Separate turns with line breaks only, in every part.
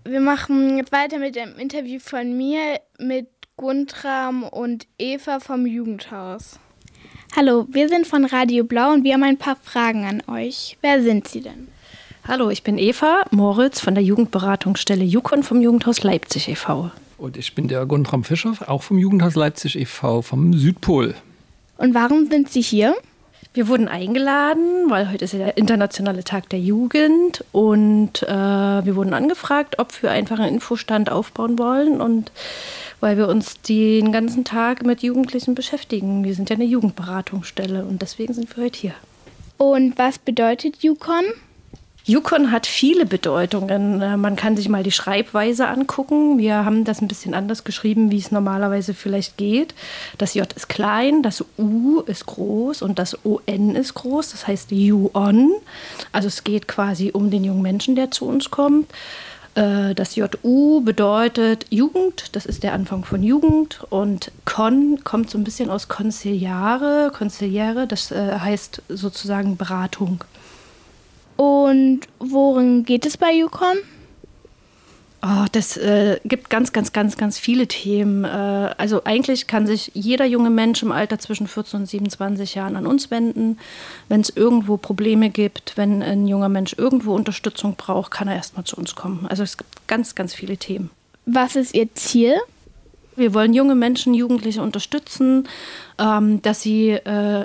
Wir machen jetzt weiter mit dem Interview von mir mit Guntram und Eva vom Jugendhaus. Hallo, wir sind von Radio Blau und wir haben ein paar Fragen an euch. Wer sind Sie denn?
Hallo, ich bin Eva Moritz von der Jugendberatungsstelle JUKON vom Jugendhaus Leipzig e.V.
Und ich bin der Guntram Fischer, auch vom Jugendhaus Leipzig e.V. vom Südpol.
Und warum sind Sie hier?
Wir wurden eingeladen, weil heute ist ja der internationale Tag der Jugend und wir wurden angefragt, ob wir einfach einen Infostand aufbauen wollen und weil wir uns den ganzen Tag mit Jugendlichen beschäftigen. Wir sind ja eine Jugendberatungsstelle und deswegen sind wir heute hier.
Und was bedeutet JUKON?
JUKON hat viele Bedeutungen. Man kann sich mal die Schreibweise angucken. Wir haben das ein bisschen anders geschrieben, wie es normalerweise vielleicht geht. Das J ist klein, das U ist groß und das ON ist groß. Das heißt JUON. Also es geht quasi um den jungen Menschen, der zu uns kommt. Das JU bedeutet Jugend, das ist der Anfang von Jugend. Und Con kommt so ein bisschen aus Consigliere, das heißt sozusagen Beratung.
Und worin geht es bei JUKON?
Oh, das gibt ganz viele Themen. Also eigentlich kann sich jeder junge Mensch im Alter zwischen 14 und 27 Jahren an uns wenden. Wenn es irgendwo Probleme gibt, wenn ein junger Mensch irgendwo Unterstützung braucht, kann er erstmal zu uns kommen. Also es gibt ganz viele Themen.
Was ist Ihr Ziel?
Wir wollen junge Menschen, Jugendliche unterstützen, dass sie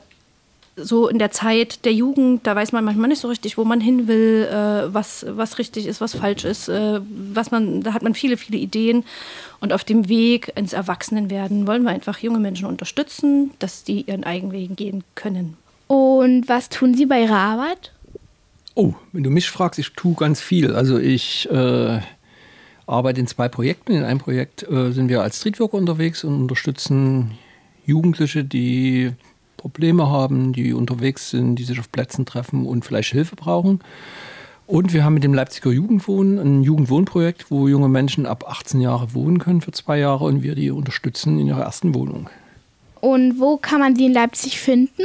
so in der Zeit der Jugend, da weiß man manchmal nicht so richtig, wo man hin will, was richtig ist, was falsch ist, da hat man viele Ideen. Und auf dem Weg ins Erwachsenenwerden wollen wir einfach junge Menschen unterstützen, dass die ihren eigenen Weg gehen können.
Und was tun Sie bei Ihrer Arbeit?
Oh, wenn du mich fragst, ich tue ganz viel. Also ich arbeite in 2 Projekten. In einem Projekt sind wir als Streetworker unterwegs und unterstützen Jugendliche, die Probleme haben, die unterwegs sind, die sich auf Plätzen treffen und vielleicht Hilfe brauchen. Und wir haben mit dem Leipziger Jugendwohnen ein Jugendwohnprojekt, wo junge Menschen ab 18 Jahre wohnen können für 2 Jahre und wir die unterstützen in ihrer ersten Wohnung.
Und wo kann man die in Leipzig finden?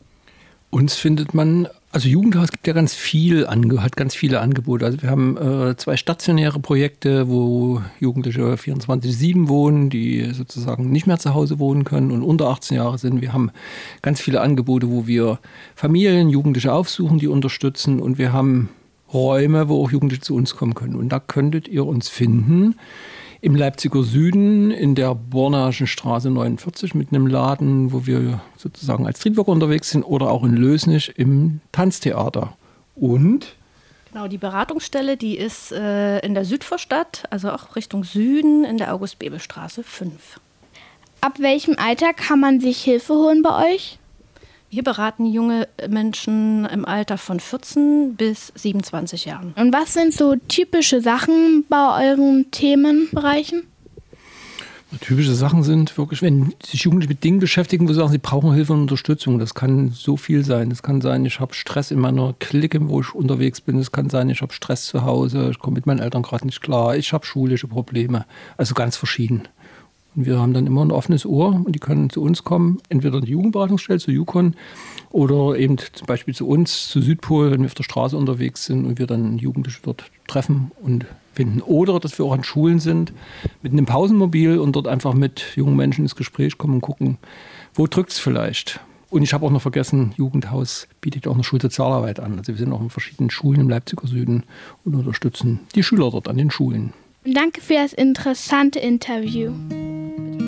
Uns findet man, also Jugendhaus gibt ja ganz hat ganz viele Angebote. Also wir haben 2 stationäre Projekte, wo Jugendliche 24/7 wohnen, die sozusagen nicht mehr zu Hause wohnen können und unter 18 Jahre sind. Wir haben ganz viele Angebote, wo wir Familien, Jugendliche aufsuchen, die unterstützen und wir haben Räume, wo auch Jugendliche zu uns kommen können. Und da könntet ihr uns finden im Leipziger Süden in der Bornaschen Straße 49 mit einem Laden, wo wir sozusagen als Streetworker unterwegs sind oder auch in Lösnich im Tanztheater. Und?
Genau, die Beratungsstelle, die ist in der Südvorstadt, also auch Richtung Süden in der August-Bebel-Straße 5.
Ab welchem Alter kann man sich Hilfe holen bei euch?
Wir beraten junge Menschen im Alter von 14 bis 27 Jahren.
Und was sind so typische Sachen bei euren Themenbereichen?
Typische Sachen sind wirklich, wenn sich Jugendliche mit Dingen beschäftigen, wo sie sagen, sie brauchen Hilfe und Unterstützung. Das kann so viel sein. Das kann sein, ich habe Stress in meiner Clique, wo ich unterwegs bin. Es kann sein, ich habe Stress zu Hause, ich komme mit meinen Eltern gerade nicht klar. Ich habe schulische Probleme. Also ganz verschieden. Und wir haben dann immer ein offenes Ohr und die können zu uns kommen, entweder in die Jugendberatungsstelle, zu JUKON oder eben zum Beispiel zu uns, zu Südpol, wenn wir auf der Straße unterwegs sind und wir dann Jugendliche dort treffen und finden. Oder dass wir auch an Schulen sind mit einem Pausenmobil und dort einfach mit jungen Menschen ins Gespräch kommen und gucken, wo drückt es vielleicht. Und ich habe auch noch vergessen, Jugendhaus bietet auch eine Schulsozialarbeit an. Also wir sind auch in verschiedenen Schulen im Leipziger Süden und unterstützen die Schüler dort an den Schulen.
Danke für das interessante Interview.